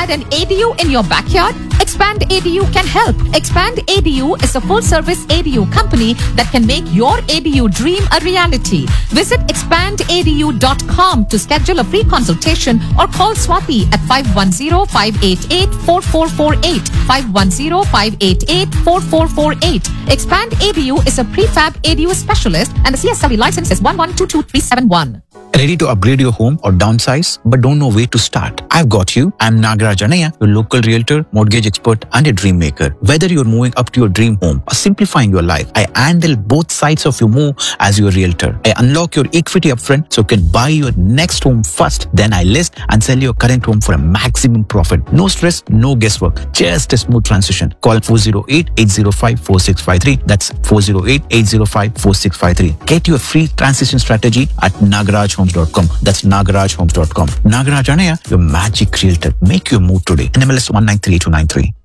required an ADU in your backyard? Expand ADU can help. Expand ADU is a full-service ADU company that can make your ADU dream a reality. Visit expandadu.com to schedule a free consultation or call Swati at 510-588-4448. 510-588-4448. Expand ADU is a prefab ADU specialist and the CSLE license is 1122371. Ready to upgrade your home or downsize but don't know where to start? I've got you. I'm Nagaraj Anaya, your local realtor, mortgage expert and a dream maker. Whether you're moving up to your dream home or simplifying your life, I handle both sides of your move as your realtor. I unlock your equity upfront so you can buy your next home first. Then I list and sell your current home for a maximum profit. No stress, no guesswork, just a smooth transition. Call 408-805-4653. That's 408-805-4653. Get your free transition strategy at nagarajhomes.com. That's nagarajhomes.com. Nagaraj Anaya, your magic realtor. Make your move today. NMLS 193293.